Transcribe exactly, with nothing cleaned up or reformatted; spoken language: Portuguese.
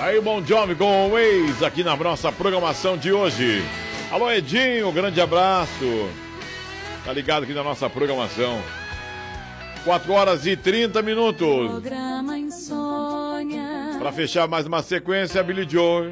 Aí, Bon Jovi com o Waze aqui na nossa programação de hoje. Alô, Edinho, grande abraço. Tá ligado aqui na nossa programação. quatro horas e trinta minutos. Programa Insônia. Pra fechar mais uma sequência, Billy Joel.